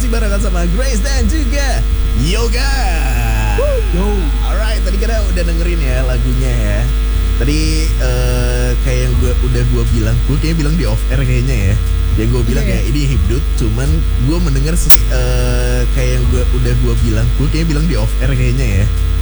masih barengan sama Grace dan juga Yoga. Yo. Alright, tadi kita udah dengerin ya lagunya ya. Tadi kayak yang gue bilang, gue kayaknya bilang di off air kayaknya ya. Yang gue bilang ya ini hipdut, cuman gue mendengar kayak yang gue bilang, gue kayaknya bilang di off air kayaknya ya.